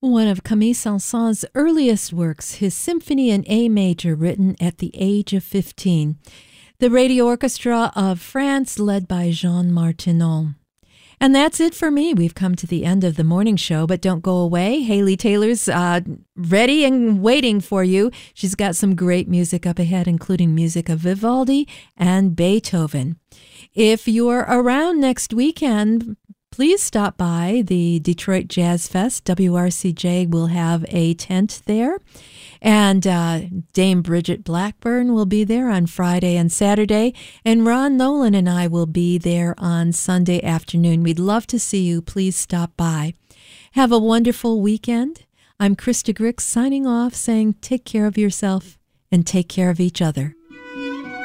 One of Camille Saint-Saëns' earliest works, his Symphony in A major, written at the age of 15. The Radio Orchestra of France, led by Jean Martinon. And that's it for me. We've come to the end of the morning show, but don't go away. Haley Taylor's ready and waiting for you. She's got some great music up ahead, including music of Vivaldi and Beethoven. If you're around next weekend, please stop by the Detroit Jazz Fest. WRCJ will have a tent there. And Dame Bridget Blackburn will be there on Friday and Saturday. And Ron Nolan and I will be there on Sunday afternoon. We'd love to see you. Please stop by. Have a wonderful weekend. I'm Krista Grix signing off, saying take care of yourself and take care of each other.